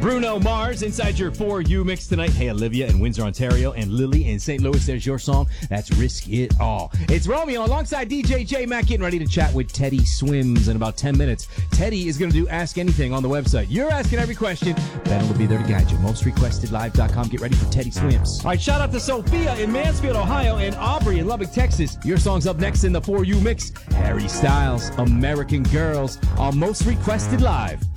Bruno Mars inside your For You mix tonight. Hey, Olivia in Windsor, Ontario, and Lily in St. Louis. There's your song. That's Risk It All. It's Romeo alongside DJ J Mac getting ready to chat with Teddy Swims in about 10 minutes. Teddy is going to do Ask Anything on the website. You're asking every question. Ben will be there to guide you. MostRequestedLive.com. Get ready for Teddy Swims. All right, shout out to Sophia in Mansfield, Ohio, and Aubrey in Lubbock, Texas. Your song's up next in the For You mix. Harry Styles, American Girls on Most Requested Live.